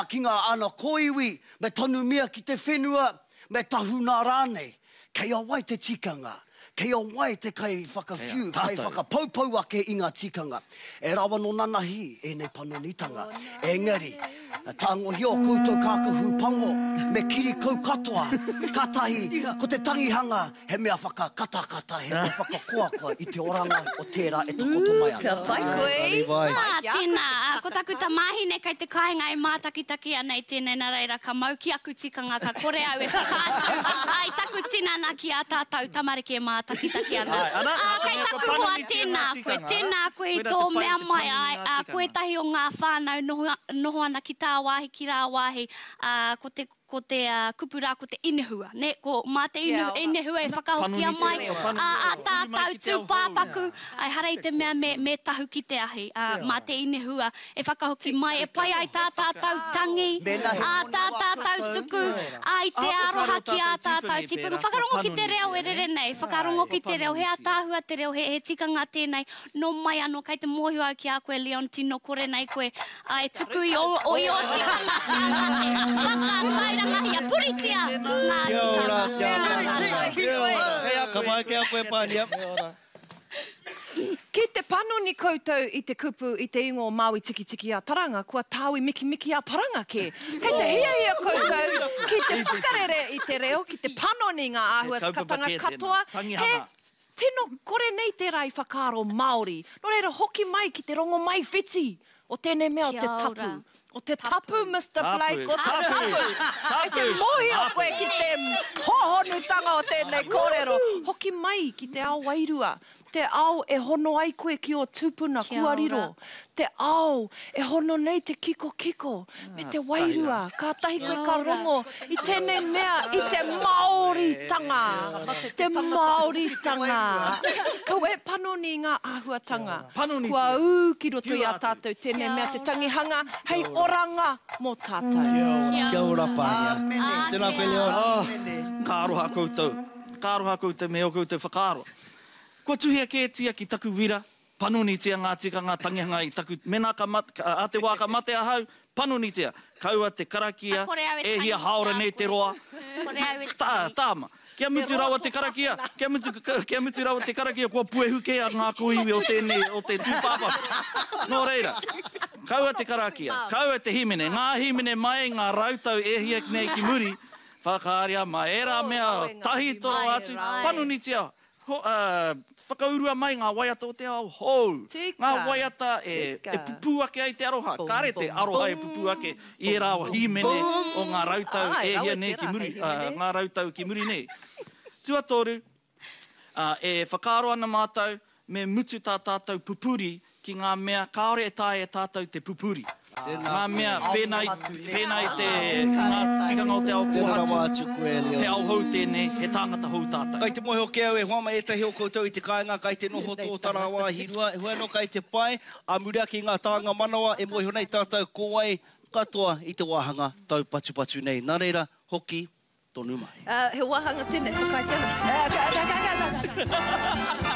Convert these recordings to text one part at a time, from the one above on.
Ki ngā ana koiwi, me tonu mea ki te whenua, me tahuna rānei. Kei awai te tikanga. Kei awai te kai whakawhiu, kai whakapaupau ake i ngā tikanga. E rawa no nanahi e nei panonitanga. Engari, tango hio koutou kākahu pango, me kiri kau katoa, katahi, ko te tangihanga, he mea whakakatakata, he mea whakakoakoa i te oranga o tērā e tokoto mai ana. Ka pai koe. Tēnā, ko taku ta mahine kai te kāinga e mātakitaki ana i tēnei nā reira, ka mau ki aku tikanga, ka kore au e whakaatu. Ai, taku tinana ki a tātou tamariki e mātakitaki ana. Kai taku hoa tēnā koe i tō mea mai ai, koe tahi o ngā whānau noho ana ki tā wāhi, ki rā wāhi, ko te kupura, ko te inehua. Ne, ko mā te inehua e whakahokia mai. Tātou tūpāpaku, ai harei te mea me tahu ki te ahi. Mā te inehua e whakahoki mai. E pai ai tātou tangi, tātou tuku, ai te aroha ki a tātou tipunga. Whakarongo ki te reo e rere nei. Whakarongo ki te reo. He a tāhua te reo, he tikanga tēnei. No mai anō, kai te mōhiu au ki a koe, Leon, tino kore nei koe. Ai tuku i o tikanga. Whakatai rangahi a puritia. Kia ora, ka mai ke a koe pānia. Ki te panoni koutou i te kupu i te ingo Māui tiki tiki a taranga, kua tāui miki miki a paranga ke. Kei te hia koutou, ki te whakarere i te reo, ki te panoni ngā āhua katanga katoa, he tino kore nei tērā i whakaro Māori. Nō reira hoki mai ki te rongo mai whiti o tēnei mea o te tapu. O te tapu, Mr. Blake, o te tapu. E te mohi o koe ki te hohonutanga o tēnei kōrero. Hoki mai ki te ao wairua. Te ao e hono ai koe ki o tūpuna kuariro. Te ao e hono nei te kiko. Me te wairua, ka tahi koe ka rongo i tēnei mea, i te Māoritanga. Te Māoritanga. Kau e panoni ngā āhuatanga. Kua ū ki roto i a tātou tēnei mea te tangihanga, hei oranga mō tātou. Kia ora pānia. Tēnā koe Leon. Ka aroha koutou. Ka aroha koutou me o koutou whakaaro. Kua tuhia kētia ki taku wira, panoni tia ngā tikanga tangihanga i taku mena a te wā ka mate ahau, panoni tia. Kaua te karakia, e hia haora nei te roa. Tāma. Kia mutu rawa te karakia, kia mutu rawa te karakia, kua puehuke a ngā kuiwi o te tūpapa. Nō reira, kaua te karakia, kaua te himene, ngā himene mai, ngā rautau e hia nei ki muri, whakaaria mai, era mea, tahi toro atu, panoni tia. Whakaurua mai ngā waiata o te ao hou. Ngā waiata e pupu ake ai te aroha. Kāre te aroha e pupu ake i e rāwa himene o ngā rautau e hia nei ki muri. Ngā rautau ki muri nei. Tua toru, e whakaaro ana mātou me mutu tā tātou pupuri ki ngā mea kaore e tāe e tātou te pupuri. Ngā mea pēnei te ngā tikanga o te ao kohatu. He ao hou tēnei, he tāngata hou tātou. Kai te mohe o ke au e huama e tahi o koutou i te kāinga, kai te noho tō tarawā hirua, e huano kai te pai, a muri ake ngā tāanga manawa, e mohe nei tātou kōai, katoa i te wāhanga, tau patu nei. Nā reira, hoki, tonu mai. He wāhanga tēnei, whakaiti ana.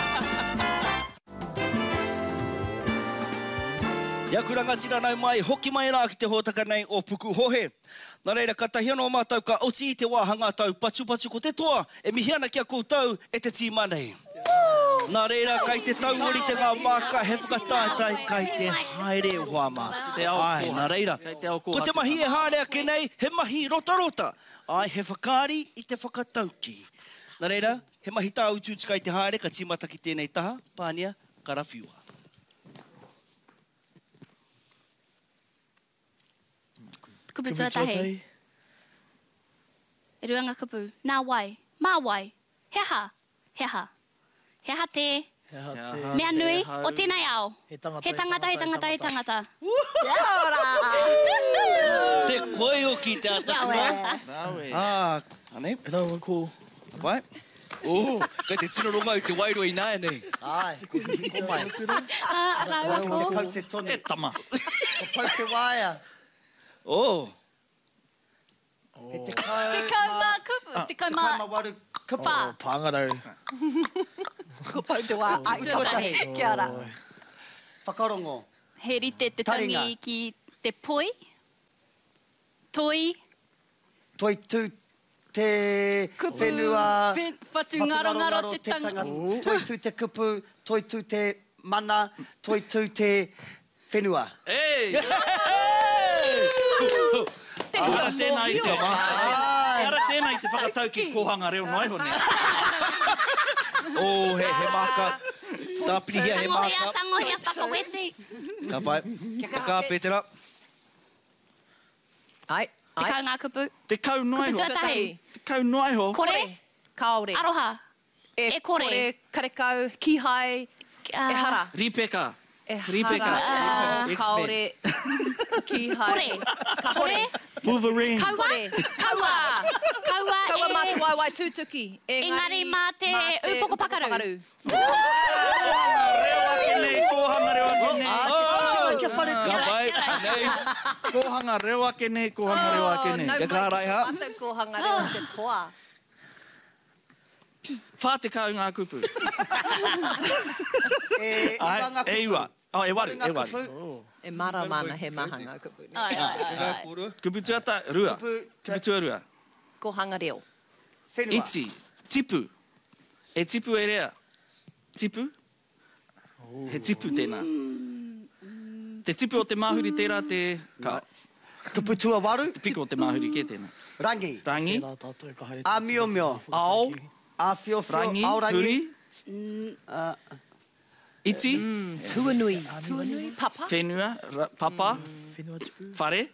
Iaku rangatira nau mai, hoki mai rā ki te hōtaka nei o Puku Hohe. Nā reira, ka tahi anō mātou ka oti i te wāhanga tau patu ko te toa, e mihi ana ki a koutou e te tīma nei. Nā reira, kai te tau ori te ngā māka, he whakatātai, kai te haere huama. Ai, nā reira, ko te mahi e hārea ke nei, he mahi rota. Ai, he whakaari i te whakatauki. Nā reira, he mahi tā ututi kai te haere, ka tīmata ki tēnei taha, pānia, karawhiua. Kupu tuatahi. E ruanga kupu. Nā wai. Mā wai. Heha. Heha te. Mea nui o tēnei ao. He tangata. Te koe o ki te ataku. Ane? E rau ko. Vai? Kai te tino ronga i te wairo i nāe nei. Ai, ko mai. Rau ko. Te kau te tonu. E tama. Ko pau te waia. He te kau... Te kau mā kupu. Te kau mā waru kupa. Pāngarau. Ko pau te wā. Ai, tuatahi. Kia ora. Whakarongo. He rite te tangi ki te poi. Toi. Toi tu te whenua. Whatu ngaro te tanga. Toi tu te kupu, toi tu te mana, toi tu te whenua. Ei! Ara tēnā i te Ara tēnā i te whakatau ki kohanga reo noai honi. Oh, he maka. Tāpiri hia he maka. Tangohia whakawete. Ka pai. Ka Petera. Ai. Te kau ngā kupu. Te kau noai ho. Kupu tuatahi. Te kau noai ho. Kore. Kaore. Aroha. E kore. Kore, karekau, kihai, e hara. Ripeka. E Ripeka. hara, X-Men. kaore, kihai. Kore. Kore. Wolverine. Kaua. Kaua. Kaua Kaua mā te e... waiwai tūtuki. Engari mā te upoko pakaru. Reo ake nei, kohanga reo ake nei. Kia whare Ka kia. pai. Nei. Kohanga reo ake nei, kohanga reo ake nei. Kia ka harai ha. Mata kohanga reo te toa. Whā te kau ngā kupu. E wanga kupu. E iwa. Oh, e wari, Ngā e wari. kupu. E mara mana he maha ngā kupu. Ai, ai, ai, ai. Kupu tuata, rua. Kupu tua rua. Kohanga reo. Whenua. Iti, tipu. E tipu e rea. Tipu. He tipu tēnā. Te tipu o te mahuri tērā te ka. Kupu tua waru. Piko o te mahuri ke tēnā. Rangi. Rangi, A mio mio. ao, A fio fio. rangi, Ao rangi. huri, iti, Tuanui. Tuanui. Papa. whenua, papa, whare,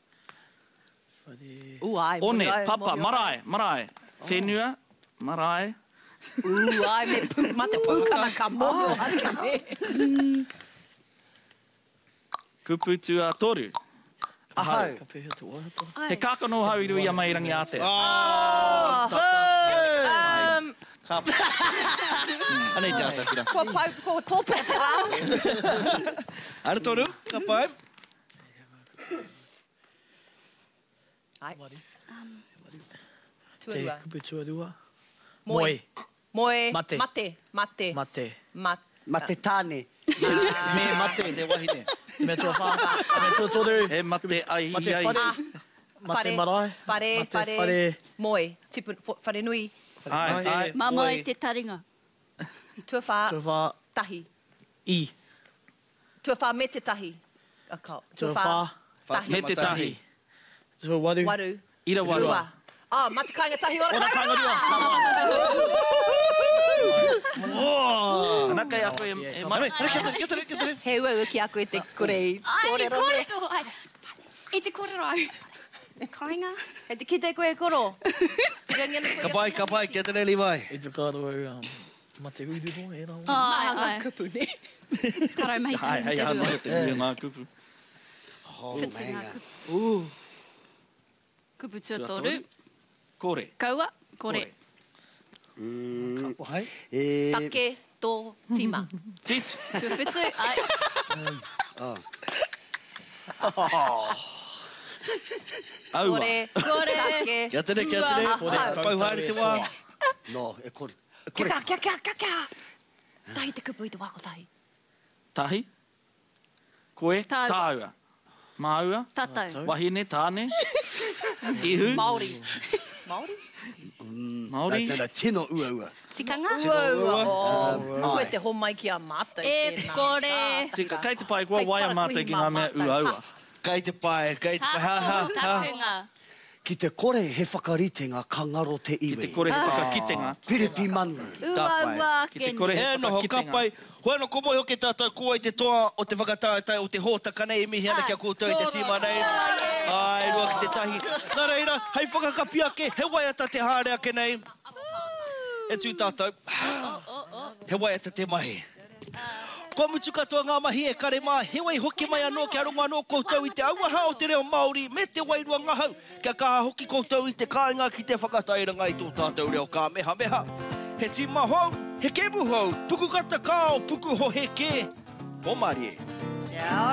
Ai. one, papa, marae, marae. Whenua, marae, Ai, me mate pūkana ka moho. kupu tua toru. Ahau. He kākano hau i rui a mai rangi Aotea. Ka pai. Anei te ata kira. Ko pau, ko tōpe te rā. Ara toru. Ka pai. Ai. Tuanua. Kupu tuarua. Moi. Moi. Mate. Mate. Mate. Mate. Ma te tāne. Me mate. Te wahine. Me tua whā. Me tua toru. He mate ai Mate ai. whare. Mate marae. Whare, Mate whare. whare. Moi. Tipu, whare nui. Ai, ai. Mama i te taringa. Tua whā. Tua whā. Tahi. I. Tua whā me te tahi. Akau. Tua whā. Tahi. Me te tahi. Tua waru. Waru. Ira waru. Rua. Ah, mate kāinga tahi ora Ora kāinga kāinga Ana kai ako e mara. Kia tere. He ua ki a koe te korei. Ai, kōrero. Ai. I te kōrero au. Kāinga. Hei te ki te koe koro. Ka pai. Kia tere Levi. E te kāro mate uruho e rā. Ai, ai. Kupu ne. Karau mai te Ai, ai, ana te ngā kupu. whiti ngā kupu. Kupu tua toru. Kore. Kaua. Kore. Kapo hai. E... Take tō tima. Fit. Tua whitu. Ai. Aua. Kore. Kore. Take. Kia tere. Ua. Pau haere te wā. No, e kore. Kia. Tahi te kupu i te wako tahi. Tahi. Koe. Tāua. Tāua. Māua. Tatau. Wahine. Tāne. Ihu. Māori. Māori? Māori. Tēnā tino ua. Tikanga. Koe te homai ki a mātou. E kore. Tika, kei te pai kua waia mātai ki ngā mea ua. Kai te pai. Ha. Tapunga. Ki te kore he whakaritenga ka ngaro te iwe. Ki te kore he whakakitenga. Piripi manu. Ua Ki te kene. kore he He noho ka whakakitenga. pai. Hoi no komo hoke tātou kua i te toa o te whakatātai o te hōtaka nei. Mihi ana kia koutou i te tīma nei. Ai, rua ki te tahi. Nā reira, hei whakakapi ake. He waiata te haere ake nei. E tū tātou. He waiata te mahi. Kua mutu katoa ngā mahi e kare mā, he wai hoki mai anō kia runga anō koutou i te auaha o te reo Māori, me te wairua ngahau, kia kaha hoki koutou i te kāinga ki te whakatairanga i tō tātou reo kā meha. He tīma hou, he kemu hou, puku kata kāo, puku ho he ke, o Mārie.